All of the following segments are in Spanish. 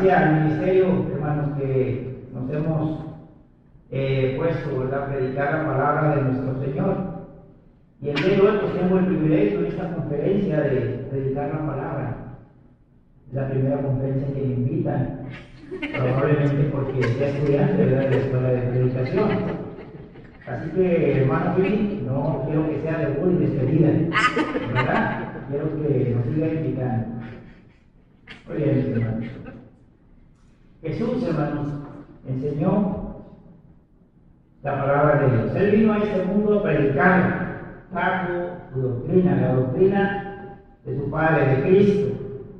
base al ministerio, hermanos, que nos hemos puesto, ¿verdad?, a predicar la palabra de nuestro Señor. Y el día de hoy pues tengo el privilegio en esta conferencia de predicar la palabra. Es la primera conferencia que me invitan, probablemente porque sea estudiante, ¿verdad?, de la escuela de predicación. Así que, hermano Philip, no quiero que sea debut y despedida, ¿verdad? Quiero que nos siga invitando. Muy bien, hermanos. Jesús, hermanos, enseñó la palabra de Dios. Él vino a este mundo a predicar, trajo su doctrina, la doctrina de su Padre, de Cristo.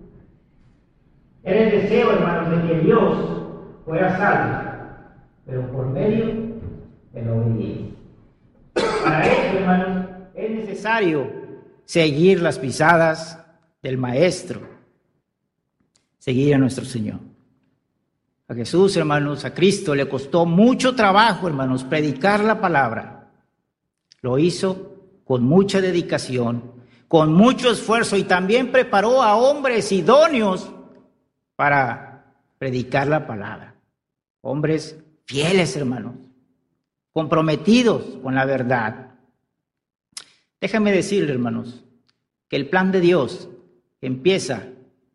Era el deseo, hermanos, de que Dios fuera salvo, pero por medio de la obediencia. Para eso, hermanos, es necesario seguir las pisadas del Maestro, seguir a nuestro Señor. A Jesús, hermanos, a Cristo le costó mucho trabajo, hermanos, predicar la palabra. Lo hizo con mucha dedicación, con mucho esfuerzo, y también preparó a hombres idóneos para predicar la palabra. Hombres fieles, hermanos, comprometidos con la verdad. Déjame decirle, hermanos, que el plan de Dios empieza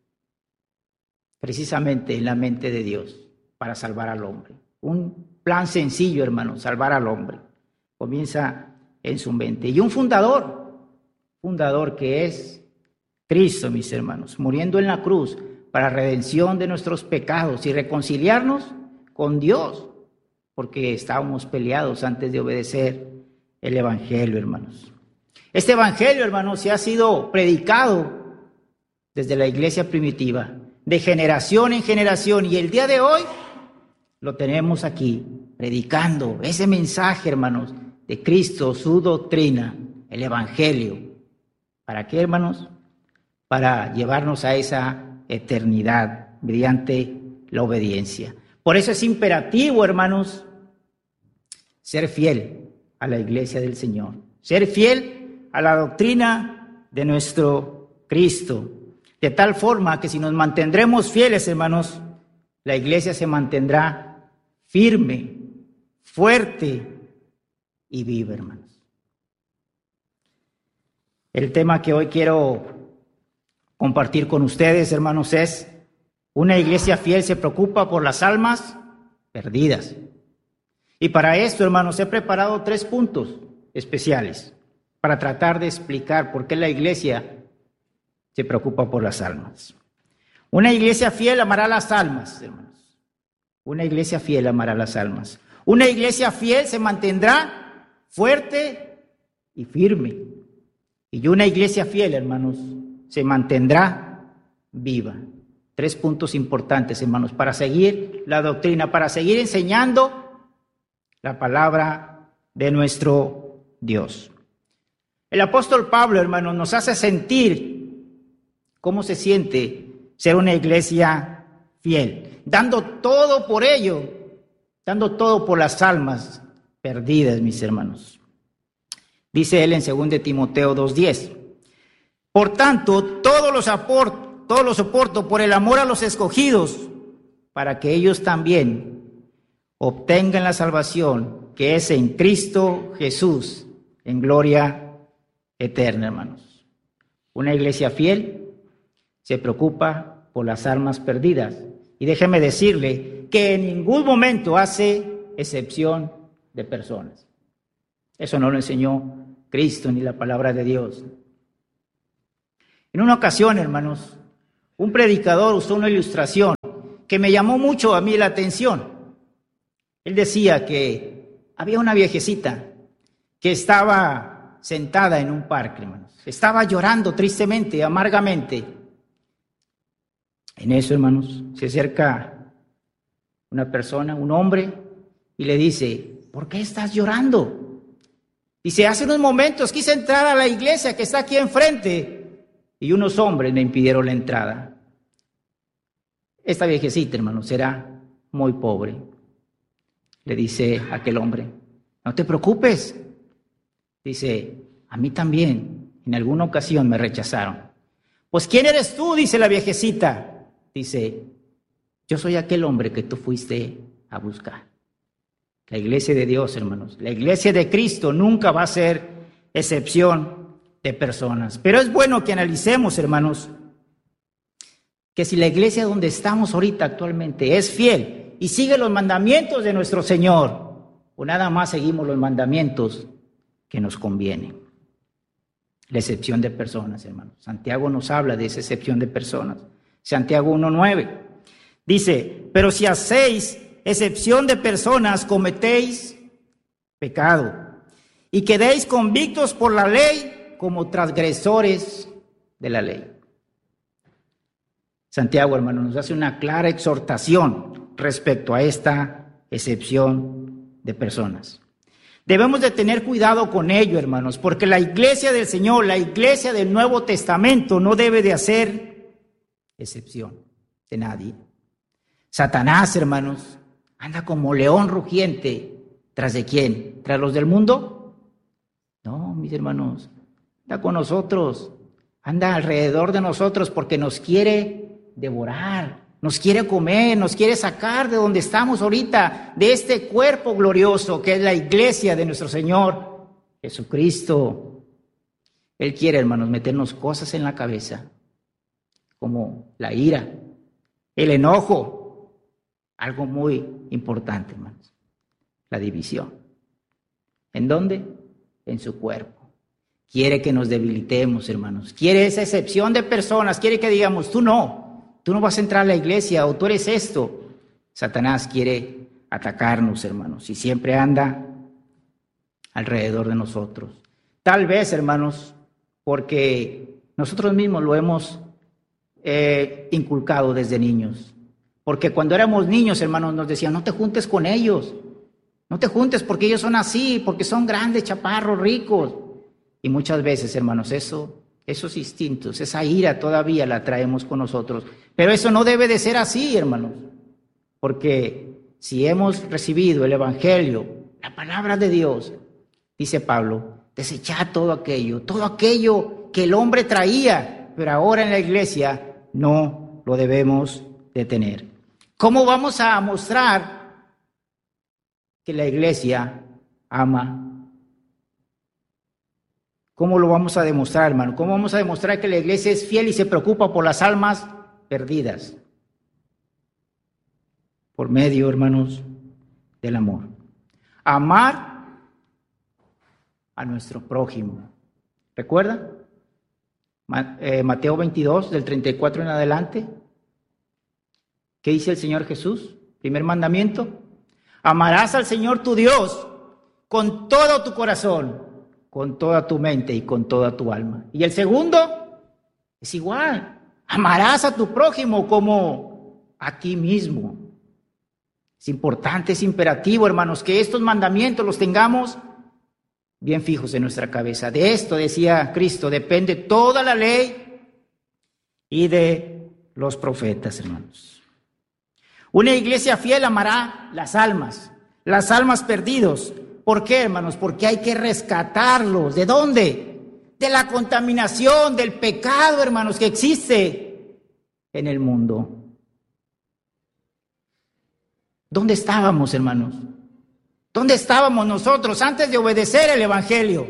precisamente en la mente de Dios para salvar al hombre. Un plan sencillo, hermanos, salvar al hombre. Comienza en su mente. Y un fundador que es Cristo, mis hermanos, muriendo en la cruz para redención de nuestros pecados y reconciliarnos con Dios, porque estábamos peleados antes de obedecer el Evangelio, hermanos. Este Evangelio, hermanos, se ha sido predicado desde la iglesia primitiva, de generación en generación, y el día de hoy lo tenemos aquí, predicando ese mensaje, hermanos, de Cristo, su doctrina, el Evangelio. ¿Para qué, hermanos? Para llevarnos a esa eternidad mediante la obediencia. Por eso es imperativo, hermanos, ser fiel a la iglesia del Señor, ser fiel a la doctrina de nuestro Cristo, de tal forma que si nos mantendremos fieles, hermanos, la iglesia se mantendrá firme, fuerte y viva, hermanos. El tema que hoy quiero compartir con ustedes, hermanos, es: una iglesia fiel se preocupa por las almas perdidas. Y para esto, hermanos, he preparado 3 puntos especiales para tratar de explicar por qué la iglesia se preocupa por las almas. Una iglesia fiel amará las almas, hermanos. Una iglesia fiel amará las almas. Una iglesia fiel se mantendrá fuerte y firme. Y una iglesia fiel, hermanos, se mantendrá viva. 3 puntos importantes, hermanos, para seguir la doctrina, para seguir enseñando la palabra de nuestro Dios. El apóstol Pablo, hermanos, nos hace sentir cómo se siente ser una iglesia fiel, dando todo por ello, dando todo por las almas perdidas, mis hermanos. Dice él en 2 Timoteo 2:10: por tanto, todo lo soporto por el amor a los escogidos, para que ellos también obtengan la salvación que es en Cristo Jesús, en gloria eterna, hermanos. Una iglesia fiel se preocupa por las almas perdidas. Y déjeme decirle que en ningún momento hace excepción de personas. Eso no lo enseñó Cristo ni la palabra de Dios. En una ocasión, hermanos, un predicador usó una ilustración que me llamó mucho a mí la atención. Él decía que había una viejecita que estaba sentada en un parque, hermanos. Estaba llorando tristemente, amargamente. En eso, hermanos, se acerca una persona, un hombre, y le dice: ¿por qué estás llorando? Dice: hace unos momentos quise entrar a la iglesia que está aquí enfrente y unos hombres me impidieron la entrada. Esta viejecita, hermanos, era muy pobre. Le dice aquel hombre: no te preocupes. Dice: a mí también, en alguna ocasión me rechazaron. Pues ¿quién eres tú? Dice la viejecita. Dice: Yo soy aquel hombre que tú fuiste a buscar. La iglesia de Dios, hermanos, la iglesia de Cristo nunca va a ser excepción de personas. Pero es bueno que analicemos, hermanos, que si la iglesia donde estamos ahorita actualmente es fiel y sigue los mandamientos de nuestro Señor, o nada más seguimos los mandamientos que nos convienen. La excepción de personas, hermanos. Santiago nos habla de esa excepción de personas. Santiago 1:9 dice, pero si hacéis excepción de personas, cometéis pecado y quedéis convictos por la ley como transgresores de la ley. Santiago, hermano, nos hace una clara exhortación respecto a esta excepción de personas. Debemos de tener cuidado con ello, hermanos, porque la iglesia del Señor, la iglesia del Nuevo Testamento, no debe de hacer excepción de nadie. Satanás, hermanos, anda como león rugiente. ¿Tras de quién? ¿Tras los del mundo? No, mis hermanos, anda con nosotros, anda alrededor de nosotros porque nos quiere devorar, nos quiere comer, nos quiere sacar de donde estamos ahorita, de este cuerpo glorioso que es la iglesia de nuestro Señor Jesucristo. Él quiere, hermanos, meternos cosas en la cabeza, como la ira, el enojo, algo muy importante, hermanos, la división. ¿En dónde? En su cuerpo. Quiere que nos debilitemos, hermanos. Quiere esa excepción de personas, quiere que digamos, tú no vas a entrar a la iglesia o tú eres esto. Satanás quiere atacarnos, hermanos, y siempre anda alrededor de nosotros. Tal vez, hermanos, porque nosotros mismos lo hemos inculcado desde niños. Porque cuando éramos niños, hermanos, nos decían, no te juntes con ellos. No te juntes porque ellos son así, porque son grandes, chaparros, ricos. Y muchas veces, hermanos, esos instintos, esa ira todavía la traemos con nosotros. Pero eso no debe de ser así, hermanos. Porque si hemos recibido el Evangelio, la palabra de Dios, dice Pablo, desechad todo aquello que el hombre traía, pero ahora en la iglesia no lo debemos de tener. ¿Cómo vamos a mostrar que la iglesia ama? ¿Cómo lo vamos a demostrar, hermano? ¿Cómo vamos a demostrar que la iglesia es fiel y se preocupa por las almas perdidas? Por medio, hermanos, del amor. Amar a nuestro prójimo. ¿Recuerda? Mateo 22, del 34 en adelante. ¿Qué dice el Señor Jesús? Primer mandamiento. Amarás al Señor tu Dios con todo tu corazón, con toda tu mente y con toda tu alma. Y el segundo es igual. Amarás a tu prójimo como a ti mismo. Es importante, es imperativo, hermanos, que estos mandamientos los tengamos bien fijos en nuestra cabeza. De esto, decía Cristo, depende toda la ley y de los profetas, hermanos. Una iglesia fiel amará las almas perdidos. ¿Por qué, hermanos? Porque hay que rescatarlos. ¿De dónde? De la contaminación, del pecado, hermanos, que existe en el mundo. ¿Dónde estábamos, hermanos? ¿Dónde estábamos nosotros antes de obedecer el Evangelio?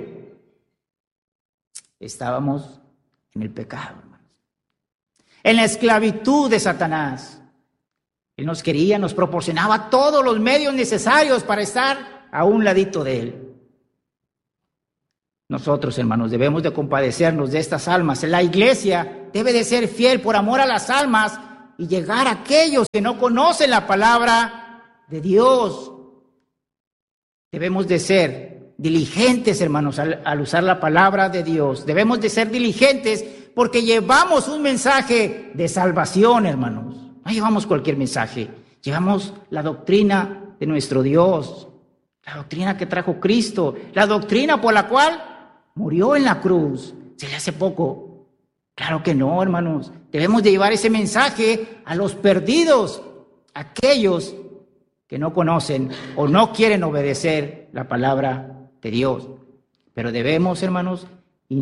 Estábamos en el pecado, hermanos. En la esclavitud de Satanás. Él nos quería, nos proporcionaba todos los medios necesarios para estar a un ladito de Él. Nosotros, hermanos, debemos de compadecernos de estas almas. La iglesia debe de ser fiel por amor a las almas y llegar a aquellos que no conocen la palabra de Dios. Debemos de ser diligentes, hermanos, al usar la palabra de Dios. Debemos de ser diligentes porque llevamos un mensaje de salvación, hermanos. No llevamos cualquier mensaje. Llevamos la doctrina de nuestro Dios, la doctrina que trajo Cristo, la doctrina por la cual murió en la cruz. ¿Se le hace poco? Claro que no, hermanos. Debemos de llevar ese mensaje a los perdidos, aquellos que no conocen o no quieren obedecer la palabra de Dios. Pero debemos, hermanos,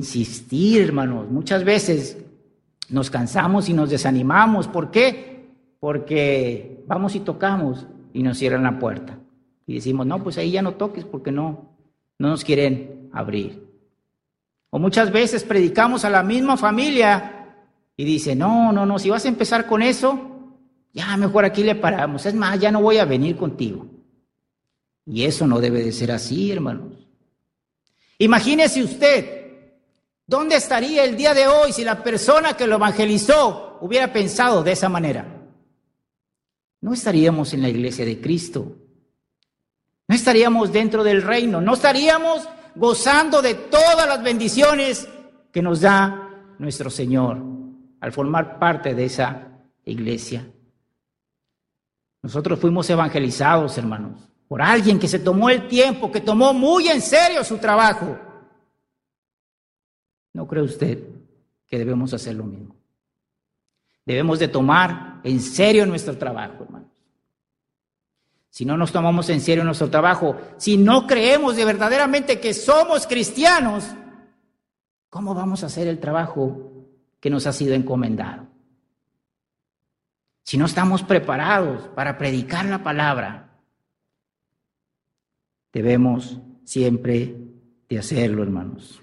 insistir, hermanos. Muchas veces nos cansamos y nos desanimamos. ¿Por qué? porque vamos y tocamos y nos cierran la puerta. Y decimos, no, pues ahí ya no toques porque no nos quieren abrir. O muchas veces predicamos a la misma familia y dice, no, si vas a empezar con eso, ya mejor aquí le paramos. Es más, ya no voy a venir contigo. Y eso no debe de ser así, hermanos. Imagínese usted, ¿dónde estaría el día de hoy si la persona que lo evangelizó hubiera pensado de esa manera? No estaríamos en la iglesia de Cristo. No estaríamos dentro del reino. No estaríamos gozando de todas las bendiciones que nos da nuestro Señor al formar parte de esa iglesia. Nosotros fuimos evangelizados, hermanos, por alguien que se tomó el tiempo, que tomó muy en serio su trabajo. ¿No cree usted que debemos hacer lo mismo? Debemos de tomar en serio nuestro trabajo, hermanos. Si no nos tomamos en serio nuestro trabajo, si no creemos de verdaderamente que somos cristianos, ¿cómo vamos a hacer el trabajo que nos ha sido encomendado? Si no estamos preparados para predicar la palabra, debemos siempre de hacerlo, hermanos.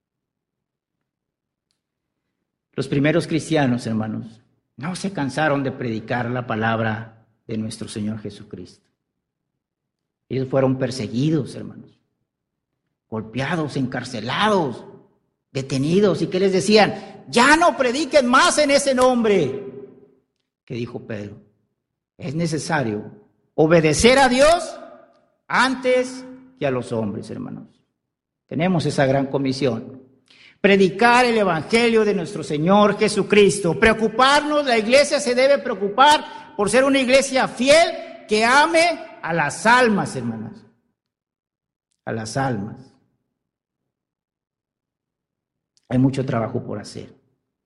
Los primeros cristianos, hermanos, no se cansaron de predicar la palabra de nuestro Señor Jesucristo. Ellos fueron perseguidos, hermanos, golpeados, encarcelados, detenidos. ¿Y qué les decían? Ya no prediquen más en ese nombre. ¿Qué dijo Pedro? Es necesario obedecer a Dios antes que a los hombres, hermanos. Tenemos esa gran comisión. Predicar el evangelio de nuestro Señor Jesucristo. Preocuparnos, la iglesia se debe preocupar por ser una iglesia fiel que ame a las almas, hermanas. A las almas. Hay mucho trabajo por hacer.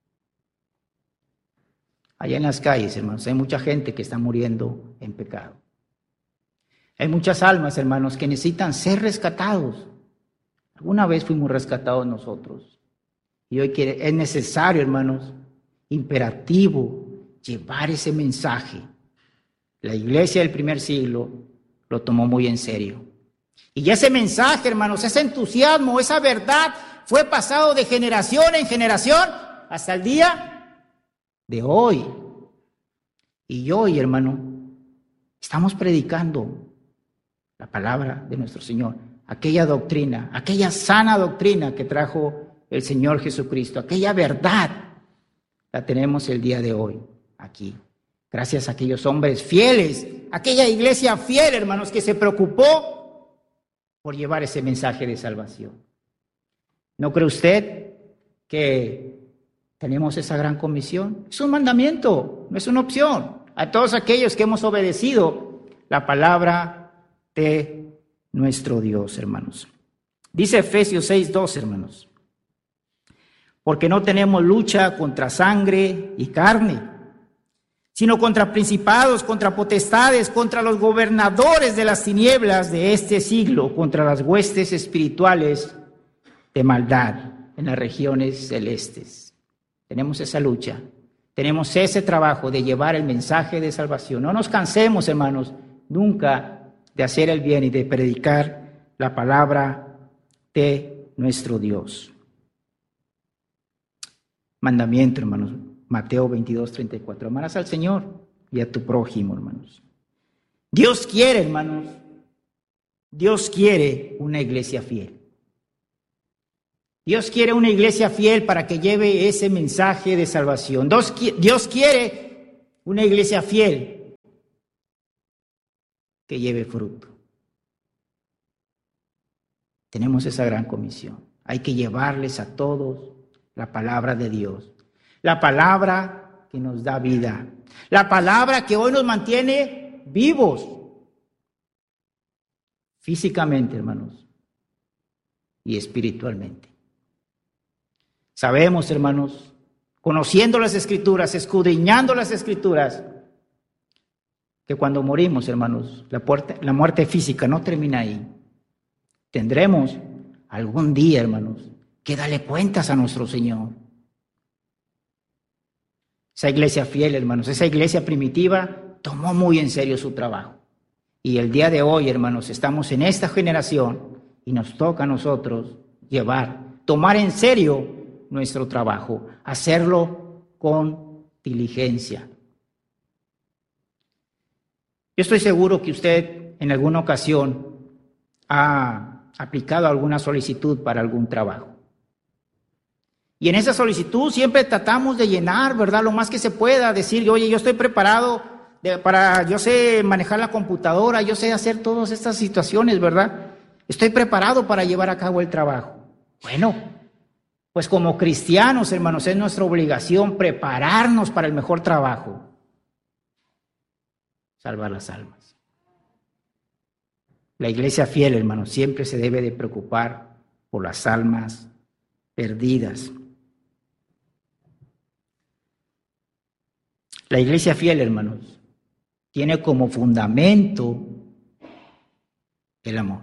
Allá en las calles, hermanos, hay mucha gente que está muriendo en pecado. Hay muchas almas, hermanos, que necesitan ser rescatados. Alguna vez fuimos rescatados nosotros. Y hoy es necesario, hermanos, imperativo, llevar ese mensaje. La iglesia del primer siglo lo tomó muy en serio. Y ese mensaje, hermanos, ese entusiasmo, esa verdad, fue pasado de generación en generación hasta el día de hoy. Y hoy, hermano, estamos predicando la palabra de nuestro Señor, aquella doctrina, aquella sana doctrina que trajo el Señor Jesucristo, aquella verdad, la tenemos el día de hoy aquí. Gracias a aquellos hombres fieles, aquella iglesia fiel, hermanos, que se preocupó por llevar ese mensaje de salvación. ¿No cree usted que tenemos esa gran comisión? Es un mandamiento, no es una opción. A todos aquellos que hemos obedecido la palabra de nuestro Dios, hermanos. Dice Efesios 6:2, hermanos. Porque no tenemos lucha contra sangre y carne, sino contra principados, contra potestades, contra los gobernadores de las tinieblas de este siglo, contra las huestes espirituales de maldad en las regiones celestes. Tenemos esa lucha, tenemos ese trabajo de llevar el mensaje de salvación. No nos cansemos, hermanos, nunca de hacer el bien y de predicar la palabra de nuestro Dios. Mandamiento, hermanos, Mateo 22:34. Amarás al Señor y a tu prójimo, hermanos. Dios quiere, hermanos, Dios quiere una iglesia fiel. Dios quiere una iglesia fiel para que lleve ese mensaje de salvación. Dios quiere una iglesia fiel que lleve fruto. Tenemos esa gran comisión. Hay que llevarles a todos la palabra de Dios, la palabra que nos da vida, la palabra que hoy nos mantiene vivos físicamente, hermanos, y espiritualmente. Sabemos, hermanos, conociendo las Escrituras, escudriñando las Escrituras, que cuando morimos, hermanos, la muerte física no termina ahí. Tendremos algún día, hermanos, que darle cuentas a nuestro Señor. Esa iglesia fiel, hermanos, esa iglesia primitiva tomó muy en serio su trabajo. Y el día de hoy, hermanos, estamos en esta generación y nos toca a nosotros tomar en serio nuestro trabajo, hacerlo con diligencia. Yo estoy seguro que usted en alguna ocasión ha aplicado alguna solicitud para algún trabajo. Y en esa solicitud siempre tratamos de llenar, ¿verdad? Lo más que se pueda, decir, oye, yo estoy preparado yo sé manejar la computadora, yo sé hacer todas estas situaciones, ¿verdad? Estoy preparado para llevar a cabo el trabajo. Bueno, pues como cristianos, hermanos, es nuestra obligación prepararnos para el mejor trabajo. Salvar las almas. La iglesia fiel, hermanos, siempre se debe de preocupar por las almas perdidas. La iglesia fiel, hermanos, tiene como fundamento el amor.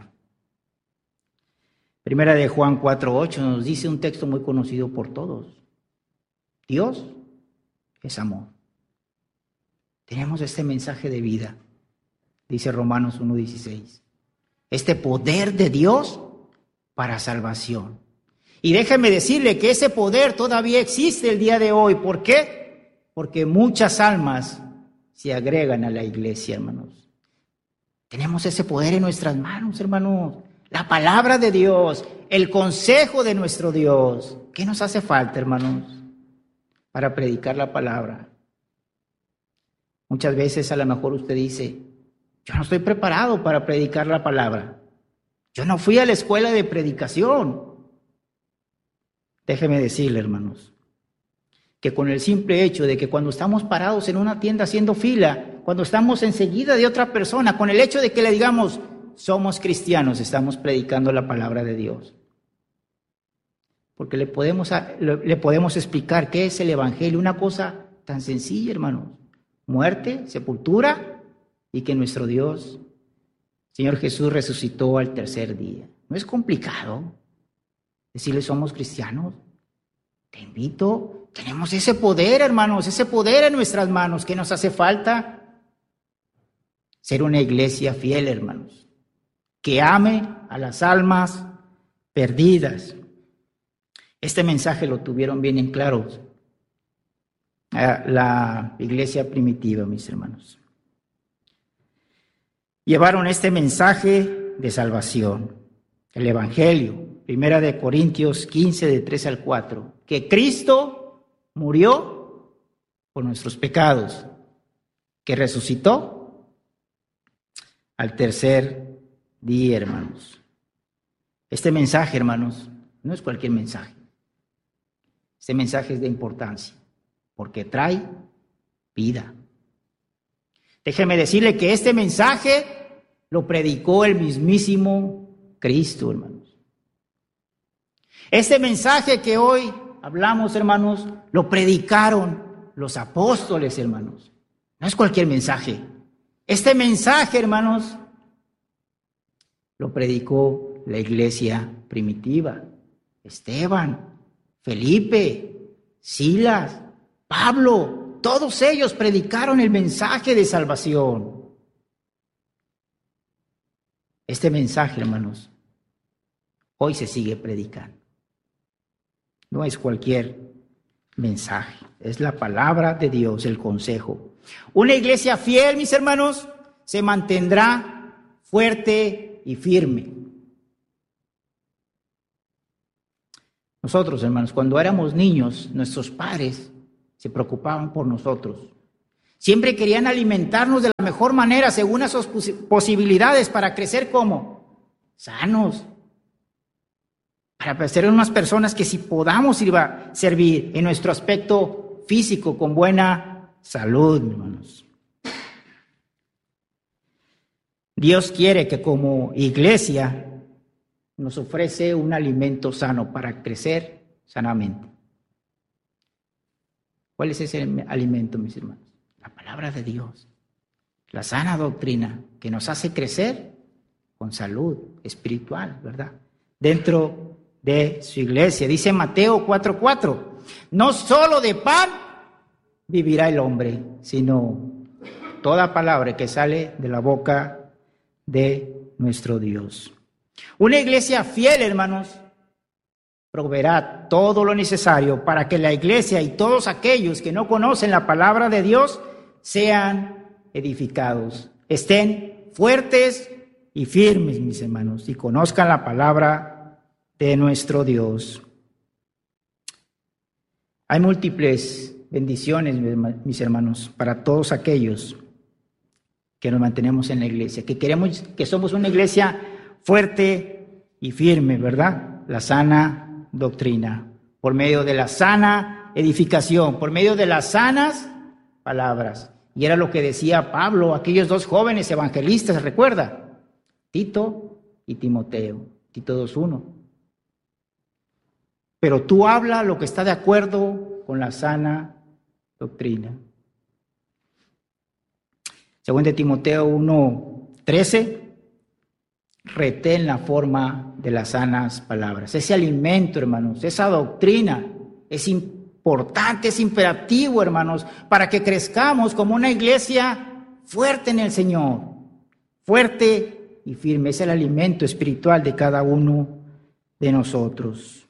Primera de Juan 4:8 nos dice un texto muy conocido por todos. Dios es amor. Tenemos este mensaje de vida, dice Romanos 1:16. Este poder de Dios para salvación. Y déjeme decirle que ese poder todavía existe el día de hoy. ¿Por qué? Porque muchas almas se agregan a la iglesia, hermanos. Tenemos ese poder en nuestras manos, hermanos. La palabra de Dios, el consejo de nuestro Dios. ¿Qué nos hace falta, hermanos, para predicar la palabra? Muchas veces a lo mejor usted dice, yo no estoy preparado para predicar la palabra. Yo no fui a la escuela de predicación. Déjeme decirle, hermanos, que con el simple hecho de que cuando estamos parados en una tienda haciendo fila, cuando estamos enseguida de otra persona, con el hecho de que le digamos, somos cristianos, estamos predicando la palabra de Dios. Porque le podemos explicar qué es el evangelio, una cosa tan sencilla, hermanos. Muerte, sepultura y que nuestro Dios, Señor Jesús, resucitó al tercer día. No es complicado decirle somos cristianos. Te invito, tenemos ese poder, hermanos, ese poder en nuestras manos. ¿Qué nos hace falta? Ser una iglesia fiel, hermanos, que ame a las almas perdidas. Este mensaje lo tuvieron bien en claro la iglesia primitiva, mis hermanos. Llevaron este mensaje de salvación, el evangelio. Primera de Corintios 15, de 3 al 4, que Cristo murió por nuestros pecados, que resucitó al tercer día, hermanos. Este mensaje, hermanos, no es cualquier mensaje. Este mensaje es de importancia, porque trae vida. Déjeme decirle que este mensaje lo predicó el mismísimo Cristo, hermanos. Este mensaje que hoy hablamos, hermanos, lo predicaron los apóstoles, hermanos. No es cualquier mensaje. Este mensaje, hermanos, lo predicó la iglesia primitiva. Esteban, Felipe, Silas, Pablo, todos ellos predicaron el mensaje de salvación. Este mensaje, hermanos, hoy se sigue predicando. No es cualquier mensaje, es la palabra de Dios, el consejo. Una iglesia fiel, mis hermanos, se mantendrá fuerte y firme. Nosotros, hermanos, cuando éramos niños, nuestros padres se preocupaban por nosotros. Siempre querían alimentarnos de la mejor manera, según a sus posibilidades, para crecer como sanos. Para ser unas personas que si podamos servir en nuestro aspecto físico con buena salud, hermanos. Dios quiere que como iglesia nos ofrece un alimento sano para crecer sanamente. ¿Cuál es ese alimento, mis hermanos? La palabra de Dios, la sana doctrina que nos hace crecer con salud espiritual, ¿verdad? Dentro de su iglesia. Dice Mateo 4:4, no solo de pan vivirá el hombre, sino toda palabra que sale de la boca de nuestro Dios. Una iglesia fiel, hermanos, proveerá todo lo necesario para que la iglesia y todos aquellos que no conocen la palabra de Dios sean edificados, estén fuertes y firmes, mis hermanos, y conozcan la palabra de nuestro Dios. Hay múltiples bendiciones, mis hermanos, para todos aquellos que nos mantenemos en la iglesia, que queremos, que somos una iglesia fuerte y firme, ¿verdad? La sana doctrina, por medio de la sana edificación, por medio de las sanas palabras. Y era lo que decía Pablo, aquellos dos jóvenes evangelistas, ¿recuerda? Tito y Timoteo, Tito 2:1. Pero tú habla lo que está de acuerdo con la sana doctrina. Según de Timoteo 1:13, retén la forma de las sanas palabras. Ese alimento, hermanos, esa doctrina es importante, es imperativo, hermanos, para que crezcamos como una iglesia fuerte en el Señor, fuerte y firme. Es el alimento espiritual de cada uno de nosotros.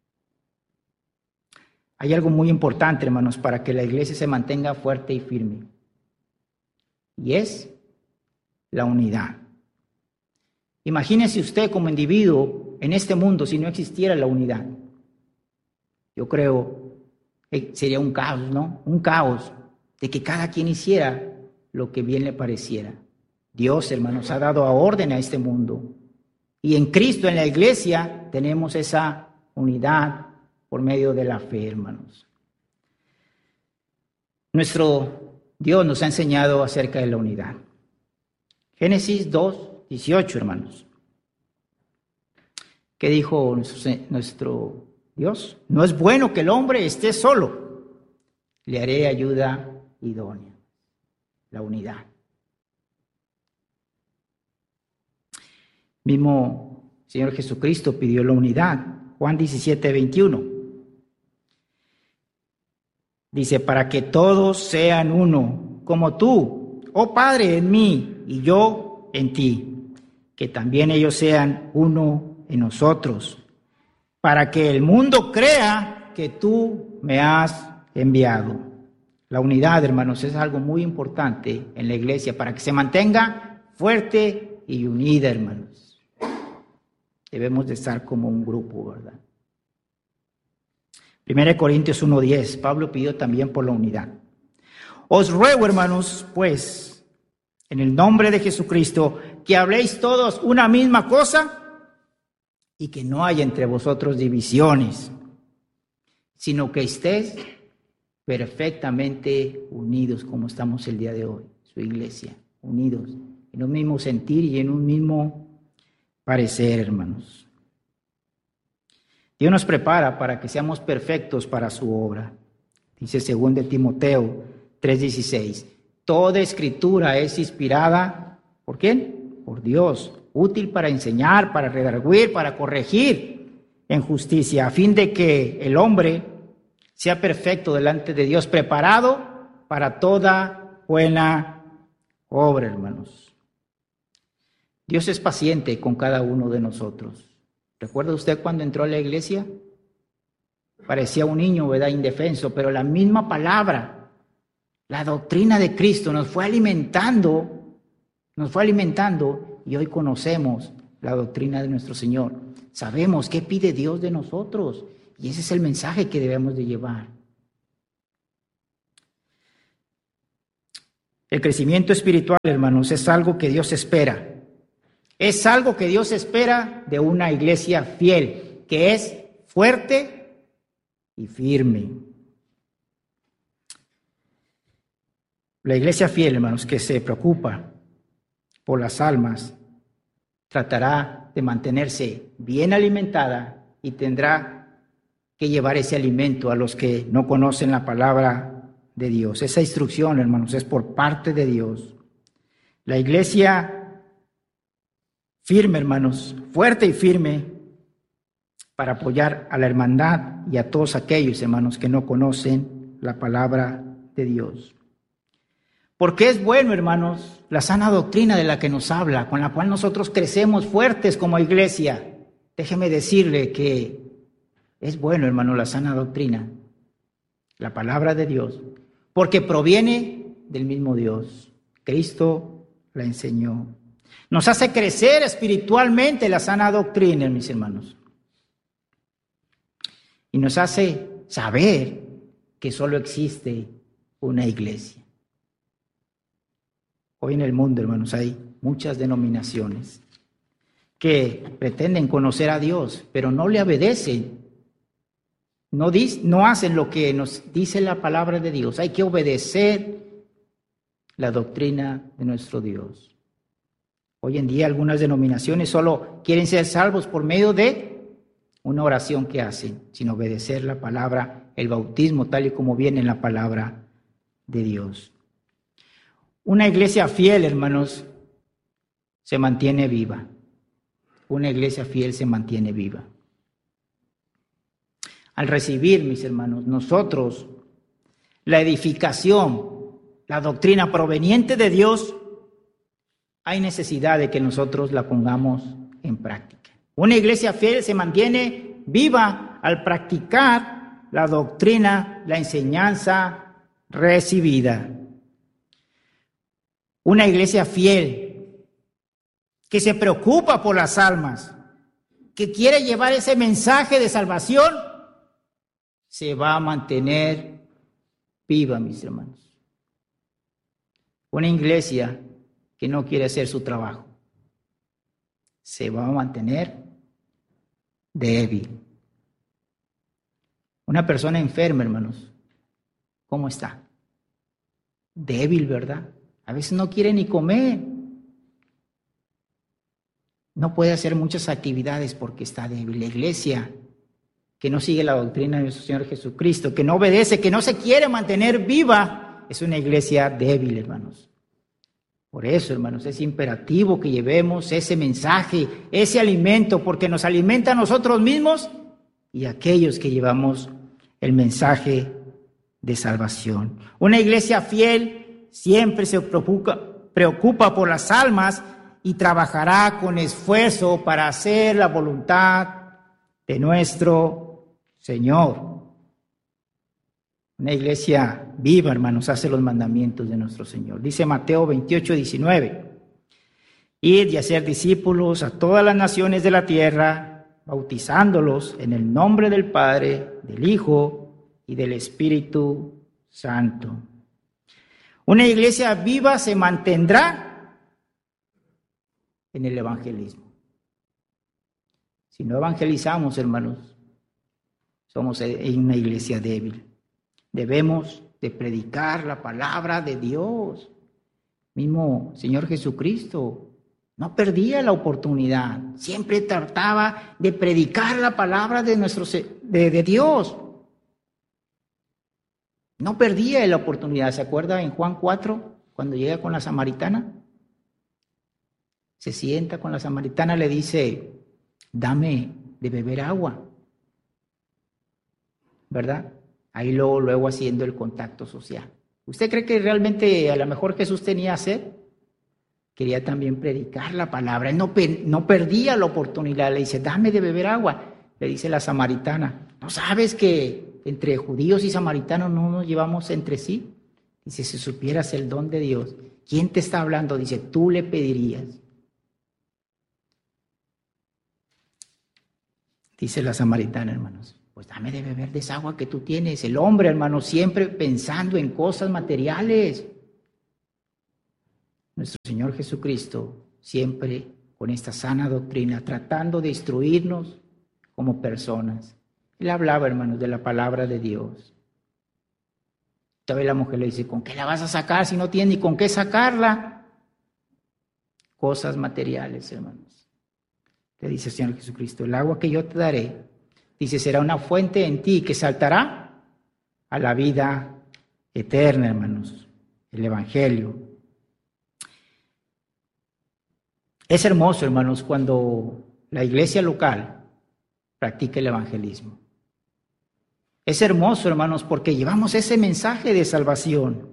Hay algo muy importante, hermanos, para que la iglesia se mantenga fuerte y firme. Y es la unidad. Imagínese usted como individuo en este mundo si no existiera la unidad. Yo creo que sería un caos, ¿no? Un caos de que cada quien hiciera lo que bien le pareciera. Dios, hermanos, ha dado orden a este mundo. Y en Cristo, en la iglesia, tenemos esa unidad por medio de la fe, hermanos. Nuestro Dios nos ha enseñado acerca de la unidad. Génesis 2:18, hermanos. ¿Qué dijo nuestro Dios? No es bueno que el hombre esté solo. Le haré ayuda idónea. La unidad. Mismo Señor Jesucristo pidió la unidad. Juan 17:21. Dice, para que todos sean uno, como tú, oh Padre, en mí y yo en ti, que también ellos sean uno en nosotros, para que el mundo crea que tú me has enviado. La unidad, hermanos, es algo muy importante en la iglesia para que se mantenga fuerte y unida, hermanos. Debemos de estar como un grupo, ¿verdad? 1 Corintios 1:10, Pablo pidió también por la unidad. Os ruego, hermanos, pues, en el nombre de Jesucristo, que habléis todos una misma cosa y que no haya entre vosotros divisiones, sino que estéis perfectamente unidos como estamos el día de hoy, su iglesia, unidos en un mismo sentir y en un mismo parecer, hermanos. Dios nos prepara para que seamos perfectos para su obra. Dice 2 de Timoteo 3:16. Toda escritura es inspirada, ¿por quién? Por Dios, útil para enseñar, para redarguir, para corregir en justicia, a fin de que el hombre sea perfecto delante de Dios, preparado para toda buena obra, hermanos. Dios es paciente con cada uno de nosotros. ¿Recuerda usted cuando entró a la iglesia? Parecía un niño, ¿verdad? Indefenso, pero la misma palabra, la doctrina de Cristo nos fue alimentando y hoy conocemos la doctrina de nuestro Señor. Sabemos qué pide Dios de nosotros y ese es el mensaje que debemos de llevar. El crecimiento espiritual, hermanos, es algo que Dios espera. Es algo que Dios espera de una iglesia fiel, que es fuerte y firme. La iglesia fiel, hermanos, que se preocupa por las almas, tratará de mantenerse bien alimentada y tendrá que llevar ese alimento a los que no conocen la palabra de Dios. Esa instrucción, hermanos, es por parte de Dios. La iglesia firme, hermanos, fuerte y firme para apoyar a la hermandad y a todos aquellos, hermanos, que no conocen la palabra de Dios. Porque es bueno, hermanos, la sana doctrina de la que nos habla, con la cual nosotros crecemos fuertes como iglesia. Déjeme decirle que es bueno, hermano, la sana doctrina, la palabra de Dios, porque proviene del mismo Dios. Cristo la enseñó. Nos hace crecer espiritualmente la sana doctrina, mis hermanos. Y nos hace saber que solo existe una iglesia. Hoy en el mundo, hermanos, hay muchas denominaciones que pretenden conocer a Dios, pero no le obedecen. No hacen lo que nos dice la palabra de Dios. Hay que obedecer la doctrina de nuestro Dios. Hoy en día algunas denominaciones solo quieren ser salvos por medio de una oración que hacen, sin obedecer la palabra, el bautismo tal y como viene en la palabra de Dios. Una iglesia fiel, hermanos, se mantiene viva. Una iglesia fiel se mantiene viva. Al recibir, mis hermanos, nosotros la edificación, la doctrina proveniente de Dios, hay necesidad de que nosotros la pongamos en práctica. Una iglesia fiel se mantiene viva al practicar la doctrina, la enseñanza recibida. Una iglesia fiel que se preocupa por las almas, que quiere llevar ese mensaje de salvación, se va a mantener viva, mis hermanos. Una iglesia que no quiere hacer su trabajo se va a mantener débil. Una persona enferma, hermanos, ¿cómo está? Débil, ¿verdad? A veces no quiere ni comer. No puede hacer muchas actividades porque está débil. La iglesia que no sigue la doctrina de nuestro Señor Jesucristo, que no obedece, que no se quiere mantener viva, es una iglesia débil, hermanos. Por eso, hermanos, es imperativo que llevemos ese mensaje, ese alimento, porque nos alimenta a nosotros mismos y a aquellos que llevamos el mensaje de salvación. Una iglesia fiel siempre se preocupa por las almas y trabajará con esfuerzo para hacer la voluntad de nuestro Señor. Una iglesia viva, hermanos, hace los mandamientos de nuestro Señor. Dice Mateo 28:19. Id y hacer discípulos a todas las naciones de la tierra, bautizándolos en el nombre del Padre, del Hijo y del Espíritu Santo. Una iglesia viva se mantendrá en el evangelismo. Si no evangelizamos, hermanos, somos una iglesia débil. Debemos de predicar la palabra de Dios. Mismo Señor Jesucristo no perdía la oportunidad. Siempre trataba de predicar la palabra de Dios. No perdía la oportunidad. ¿Se acuerda en Juan 4, cuando llega con la samaritana? Se sienta con la samaritana, le dice, dame de beber agua. ¿Verdad? Ahí luego haciendo el contacto social. ¿Usted cree que realmente a lo mejor Jesús tenía sed? Quería también predicar la palabra. Él no perdía la oportunidad. Le dice, dame de beber agua. Le dice la samaritana, ¿no sabes que entre judíos y samaritanos no nos llevamos entre sí? Dice, si supieras el don de Dios, ¿quién te está hablando? Dice, tú le pedirías. Dice la samaritana, hermanos, pues dame de beber de esa agua que tú tienes. El hombre, hermano, siempre pensando en cosas materiales. Nuestro Señor Jesucristo, siempre con esta sana doctrina, tratando de instruirnos como personas. Él hablaba, hermanos, de la palabra de Dios. Todavía la mujer le dice, ¿con qué la vas a sacar si no tienes ni con qué sacarla? Cosas materiales, hermanos. Le dice el Señor Jesucristo, el agua que yo te daré, dice, será una fuente en ti que saltará a la vida eterna, hermanos. El Evangelio. Es hermoso, hermanos, cuando la iglesia local practica el evangelismo. Es hermoso, hermanos, porque llevamos ese mensaje de salvación.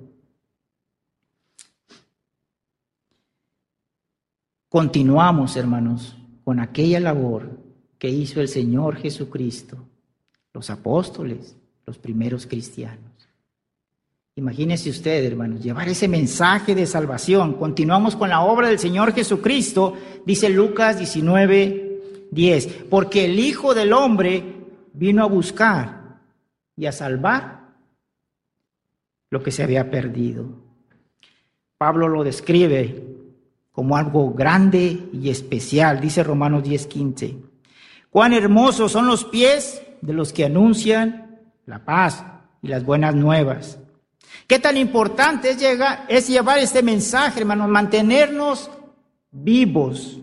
Continuamos, hermanos, con aquella labor que hizo el Señor Jesucristo, los apóstoles, los primeros cristianos. Imagínense usted, hermanos, llevar ese mensaje de salvación. Continuamos con la obra del Señor Jesucristo, dice Lucas 19:10, porque el Hijo del Hombre vino a buscar y a salvar lo que se había perdido. Pablo lo describe como algo grande y especial, dice Romanos 10:15. Cuán hermosos son los pies de los que anuncian la paz y las buenas nuevas. Qué tan importante es llevar este mensaje, hermanos, mantenernos vivos.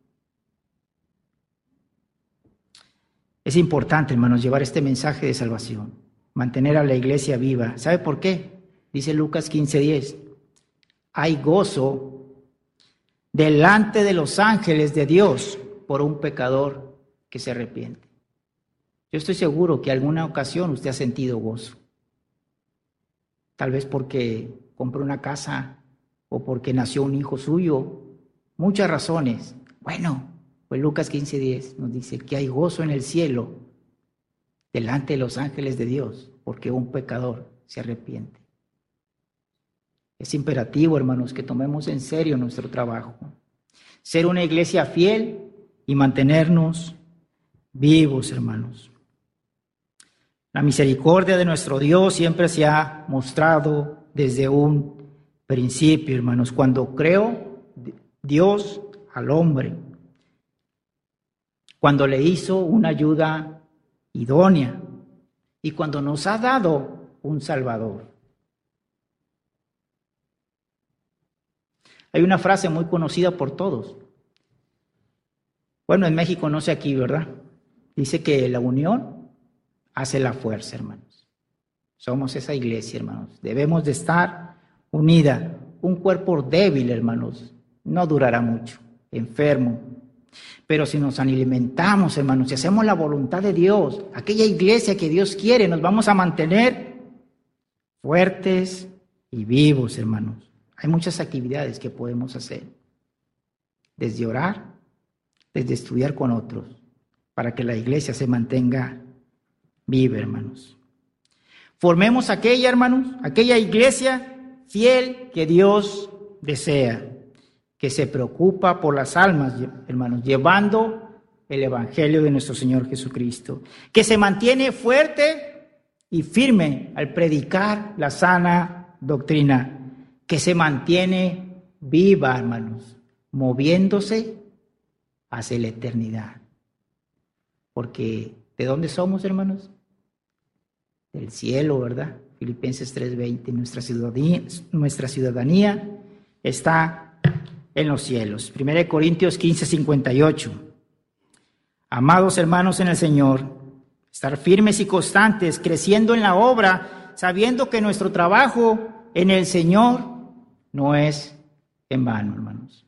Es importante, hermanos, llevar este mensaje de salvación, mantener a la iglesia viva. ¿Sabe por qué? Dice Lucas 15:10. Hay gozo delante de los ángeles de Dios por un pecador que se arrepiente. Yo estoy seguro que alguna ocasión usted ha sentido gozo. Tal vez porque compró una casa o porque nació un hijo suyo. Muchas razones. Bueno, pues Lucas 15:10 nos dice que hay gozo en el cielo delante de los ángeles de Dios porque un pecador se arrepiente. Es imperativo, hermanos, que tomemos en serio nuestro trabajo. Ser una iglesia fiel y mantenernos vivos, hermanos. La misericordia de nuestro Dios siempre se ha mostrado desde un principio, hermanos. Cuando creó Dios al hombre, cuando le hizo una ayuda idónea y cuando nos ha dado un Salvador. Hay una frase muy conocida por todos. Bueno, en México, no sé aquí, ¿verdad? Dice que la unión hace la fuerza, hermanos. Somos esa iglesia, hermanos. Debemos de estar unida. Un cuerpo débil, hermanos, no durará mucho, enfermo. Pero si nos alimentamos, hermanos, si hacemos la voluntad de Dios, aquella iglesia que Dios quiere, nos vamos a mantener fuertes y vivos, hermanos. Hay muchas actividades que podemos hacer, desde orar, desde estudiar con otros, para que la iglesia se mantenga viva, hermanos. Formemos aquella, hermanos, aquella iglesia fiel que Dios desea, que se preocupa por las almas, hermanos, llevando el evangelio de nuestro Señor Jesucristo, que se mantiene fuerte y firme al predicar la sana doctrina, que se mantiene viva, hermanos, moviéndose hacia la eternidad. Porque, ¿de dónde somos, hermanos? Del cielo, ¿verdad? Filipenses 3:20, nuestra ciudadanía está en los cielos. 1 Corintios 15:58. Amados hermanos en el Señor, estar firmes y constantes, creciendo en la obra, sabiendo que nuestro trabajo en el Señor no es en vano, hermanos.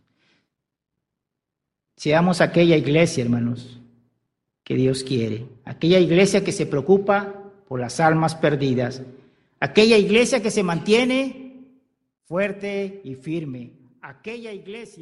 Seamos aquella iglesia, hermanos, que Dios quiere. Aquella iglesia que se preocupa por las almas perdidas. Aquella iglesia que se mantiene fuerte y firme. Aquella iglesia